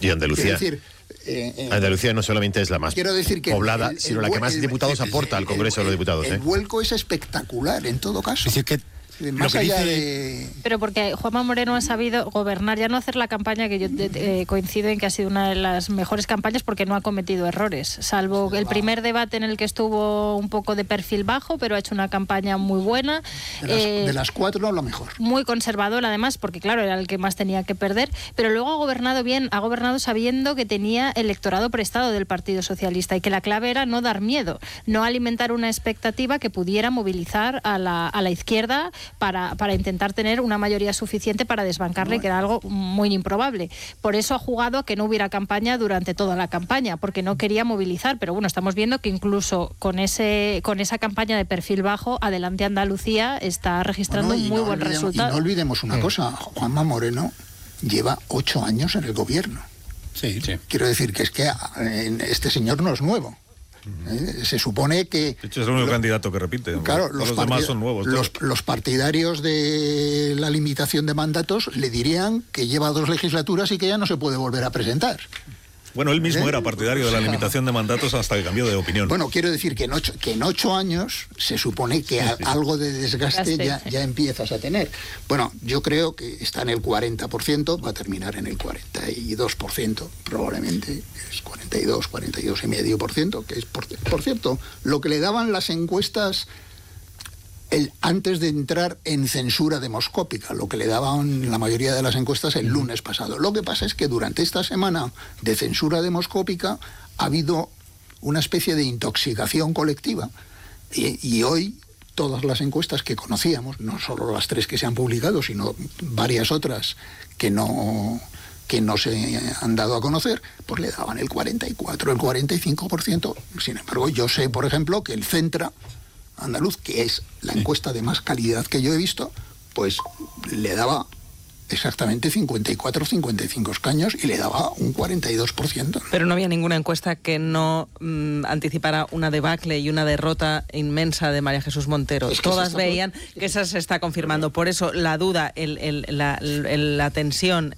Y Andalucía. Quiero decir, Andalucía no solamente es la más poblada, sino la que más diputados aporta al Congreso de los Diputados. El vuelco es espectacular, en todo caso. Es decir, que más allá de... Pero porque Juanma Moreno ha sabido gobernar, ya no hacer la campaña, que yo coincido en que ha sido una de las mejores campañas porque no ha cometido errores, salvo el primer debate en el que estuvo un poco de perfil bajo, pero ha hecho una campaña muy buena. De las cuatro, la mejor. Muy conservadora, además, porque claro, era el que más tenía que perder, pero luego ha gobernado bien, ha gobernado sabiendo que tenía electorado prestado del Partido Socialista y que la clave era no dar miedo, no alimentar una expectativa que pudiera movilizar a la izquierda para intentar tener una mayoría suficiente para desbancarle, que era algo muy improbable. Por eso ha jugado a que no hubiera campaña durante toda la campaña, porque no quería movilizar. Pero bueno, estamos viendo que incluso con esa campaña de perfil bajo, Adelante Andalucía está registrando un muy buen resultado. Y no olvidemos una cosa, Juanma Moreno lleva 8 años en el gobierno. Sí. Quiero decir que es que este señor no es nuevo. Se supone que... De hecho, es el único candidato que repite. Claro, los demás son nuevos. Los partidarios de la limitación de mandatos le dirían que lleva 2 legislaturas y que ya no se puede volver a presentar. Bueno, él mismo era partidario de la limitación de mandatos hasta que cambió de opinión. Bueno, quiero decir que en 8 años se supone que algo de desgaste ya empiezas a tener. Bueno, yo creo que está en el 40%, va a terminar en el 42%, probablemente, es 42,5%, que es, por cierto, lo que le daban las encuestas antes de entrar en censura demoscópica, lo que le daban la mayoría de las encuestas el lunes pasado. Lo que pasa es que durante esta semana de censura demoscópica ha habido una especie de intoxicación colectiva y hoy todas las encuestas que conocíamos, no solo las 3 que se han publicado, sino varias otras que no se han dado a conocer, pues le daban el 44, el 45%. Sin embargo, yo sé, por ejemplo, que el Centra andaluz, que es la encuesta de más calidad que yo he visto, pues le daba exactamente 54, 55 escaños y le daba un 42%. Pero no había ninguna encuesta que no anticipara una debacle y una derrota inmensa de María Jesús Montero. Todas veían que esa se está confirmando. Por eso la duda, la tensión,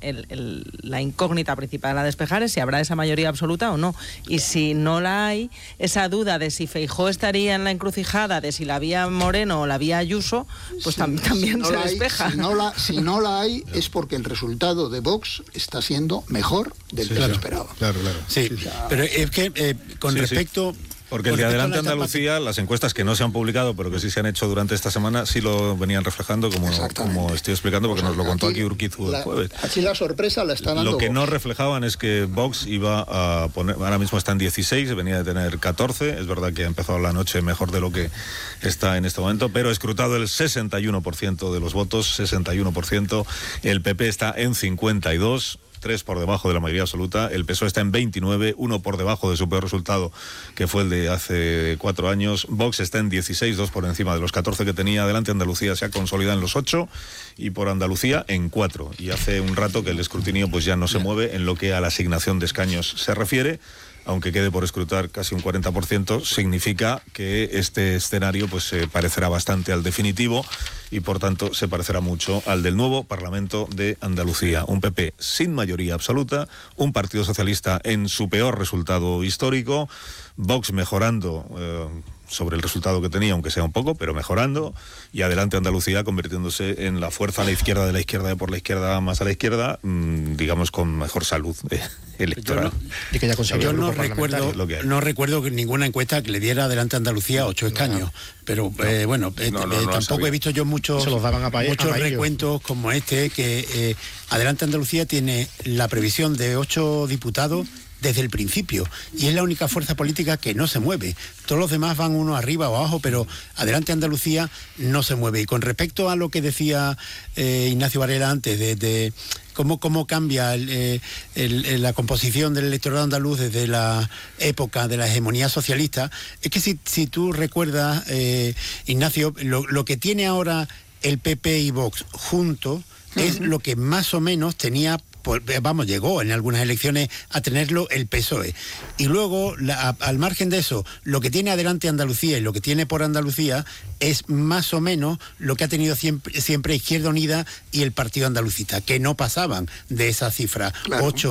la incógnita principal a despejar es si habrá esa mayoría absoluta o no. Y si no la hay, esa duda de si Feijóo estaría en la encrucijada, de si la vía Moreno o la vía Ayuso, pues también se despeja. Si no la hay, es porque el resultado de Vox está siendo mejor del que se esperaba. Claro. Sí, pero es que con respecto... Porque el de Adelante Andalucía, las encuestas que no se han publicado, pero que sí se han hecho durante esta semana, sí lo venían reflejando, como estoy explicando, porque nos lo contó aquí Urquizu el jueves. Aquí la sorpresa la está dando Lo que Vox. no reflejaban es que Vox iba a poner, ahora mismo está en 16, venía de tener 14, es verdad que ha empezado la noche mejor de lo que está en este momento, pero ha escrutado el 61% de los votos, 61%, el PP está en 52%, 3 por debajo de la mayoría absoluta, el PSOE está en 29, 1 por debajo de su peor resultado, que fue el de hace 4 años, Vox está en 16, 2 por encima de los 14 que tenía. Adelante Andalucía se ha consolidado en los 8 y por Andalucía en 4, y hace un rato que el escrutinio pues ya no se mueve en lo que a la asignación de escaños se refiere. Aunque quede por escrutar casi un 40%, significa que este escenario pues se parecerá bastante al definitivo y por tanto se parecerá mucho al del nuevo Parlamento de Andalucía. Un PP sin mayoría absoluta, un Partido Socialista en su peor resultado histórico, Vox mejorando sobre el resultado que tenía, aunque sea un poco, pero mejorando, y Adelante Andalucía convirtiéndose en la fuerza a la izquierda de la izquierda de por la izquierda más a la izquierda, digamos con mejor salud electoral. Yo no recuerdo que ninguna encuesta que le diera Adelante Andalucía 8 escaños, pero tampoco he visto yo muchos recuentos como este, que Adelante Andalucía tiene la previsión de 8 diputados desde el principio, y es la única fuerza política que no se mueve. Todos los demás van uno arriba o abajo, pero Adelante Andalucía no se mueve. Y con respecto a lo que decía Ignacio Varela antes, de cómo cambia la composición del electorado andaluz desde la época de la hegemonía socialista, es que si tú recuerdas, Ignacio, lo que tiene ahora el PP y Vox juntos es lo que más o menos tenía, llegó en algunas elecciones a tenerlo el PSOE. Y luego, al margen de eso, lo que tiene Adelante Andalucía y lo que tiene por Andalucía es más o menos lo que ha tenido siempre Izquierda Unida y el Partido Andalucista, que no pasaban de esa cifra, 8